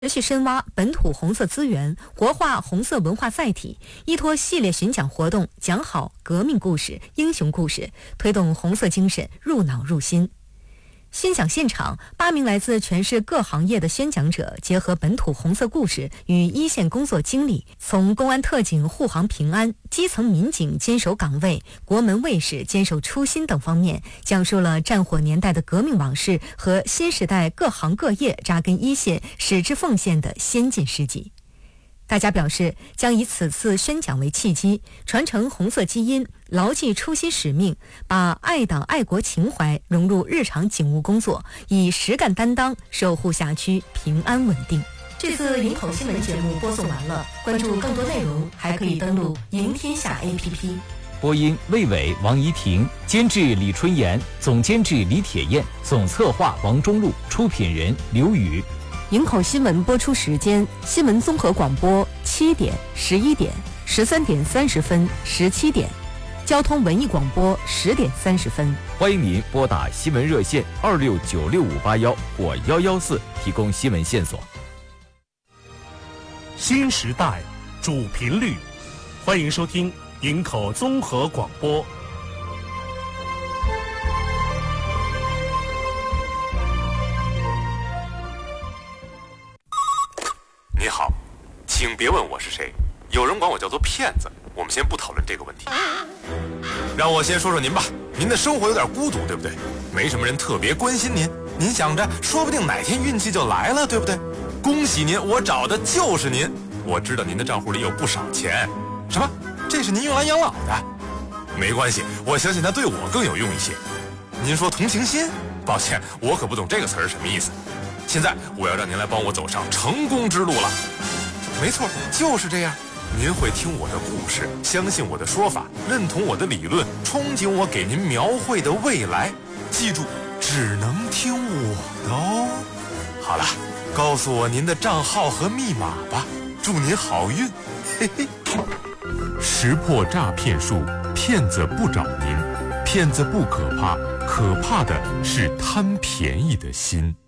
持续深挖本土红色资源，活化红色文化载体，依托系列巡讲活动，讲好革命故事、英雄故事，推动红色精神入脑入心。宣讲现场，8名来自全市各行业的宣讲者，结合本土红色故事与一线工作经历，从公安特警护航平安、基层民警坚守岗位、国门卫士坚守初心等方面，讲述了战火年代的革命往事和新时代各行各业扎根一线、矢志奉献的先进事迹。大家表示，将以此次宣讲为契机，传承红色基因，牢记初心使命，把爱党爱国情怀融入日常警务工作，以实干担当守护辖区平安稳定。这次营口新闻节目播送完了，关注更多内容还可以登录赢天下 APP。 播音魏伟、王怡婷，监制李春妍，总监制李铁燕，总策划王中路，出品人刘宇。 营口新闻播出时间：新闻综合广播7点、11点、13点30分、17点；交通文艺广播10点30分。 欢迎您拨打新闻热线26965581或114提供新闻线索。 新时代主频率，欢迎收听营口综合广播。 你好，请别问我是谁，有人管我叫做骗子，我们先不讨论这个问题。让我先说说您吧，您的生活有点孤独，对不对？没什么人特别关心您，您想着说不定哪天运气就来了，对不对？恭喜您，我找的就是您。我知道您的账户里有不少钱。什么？这是您用来养老的？没关系，我相信它对我更有用一些。您说同情心？抱歉，我可不懂这个词儿什么意思。现在我要让您来帮我走上成功之路了。没错，就是这样。您会听我的故事，相信我的说法，认同我的理论，憧憬我给您描绘的未来。记住，只能听我的哦。好了，告诉我您的账号和密码吧。祝您好运，嘿嘿。识破诈骗术，骗子不找您，骗子不可怕，可怕的是贪便宜的心。